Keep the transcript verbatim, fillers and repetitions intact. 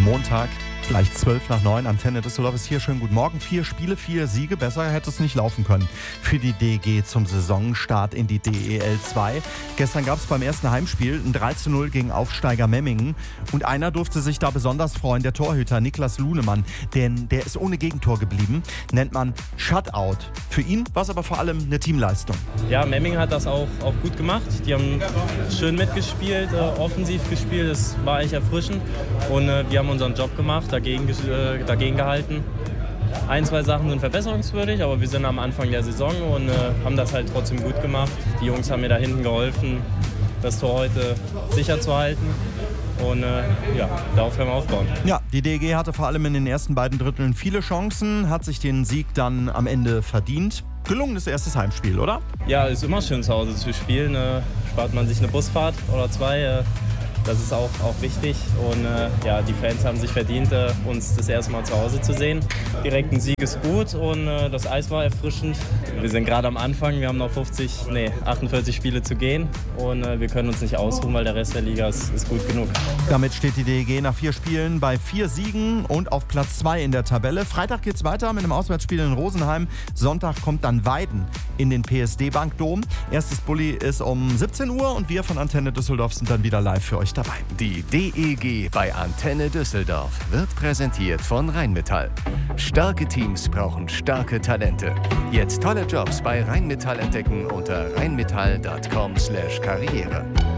Montag, gleich zwölf nach neun. Antenne Düsseldorf ist hier. Schönen guten Morgen. Vier Spiele, vier Siege. Besser hätte es nicht laufen können für die D E G zum Saisonstart in die D E L zwei. Gestern gab es beim ersten Heimspiel ein drei zu null gegen Aufsteiger Memmingen. Und einer durfte sich da besonders freuen, der Torhüter Niklas Lunemann. Denn der ist ohne Gegentor geblieben. Nennt man Shutout. Für ihn war es aber vor allem eine Teamleistung. Ja, Memmingen hat das auch, auch gut gemacht. Die haben schön mitgespielt, äh, offensiv gespielt. Das war eigentlich erfrischend. Und äh, wir haben unseren Job gemacht, dagegen, äh, dagegen gehalten. Ein, zwei Sachen sind verbesserungswürdig, aber wir sind am Anfang der Saison und äh, haben das halt trotzdem gut gemacht. Die Jungs haben mir da hinten geholfen, das Tor heute sicher zu halten. Und äh, ja, darauf können wir aufbauen. Ja, die D E G hatte vor allem in den ersten beiden Dritteln viele Chancen, hat sich den Sieg dann am Ende verdient. Gelungenes erstes Heimspiel, oder? Ja, ist immer schön zu Hause zu spielen. Äh, spart man sich eine Busfahrt oder zwei. Äh, das ist auch, auch wichtig. Und äh, ja, die Fans haben sich verdient, äh, uns das erste Mal zu Hause zu sehen. Direkt ein Sieg ist gut und äh, das Eis war erfrischend. Wir sind gerade am Anfang, wir haben noch fünfzig, nee, achtundvierzig Spiele zu gehen. Und äh, wir können uns nicht ausruhen, weil der Rest der Liga ist, ist gut genug. Damit steht die D E G nach vier Spielen bei vier Siegen und auf Platz zwei in der Tabelle. Freitag geht's weiter mit einem Auswärtsspiel in Rosenheim. Sonntag kommt dann Weiden in den P S D-Bank-Dom. Erstes Bulli ist um siebzehn Uhr und wir von Antenne Düsseldorf sind dann wieder live für euch dabei. Die D E G bei Antenne Düsseldorf wird präsentiert von Rheinmetall. Starke Teams brauchen starke Talente. Jetzt tolle Jobs bei Rheinmetall entdecken unter rheinmetall punkt com slash karriere.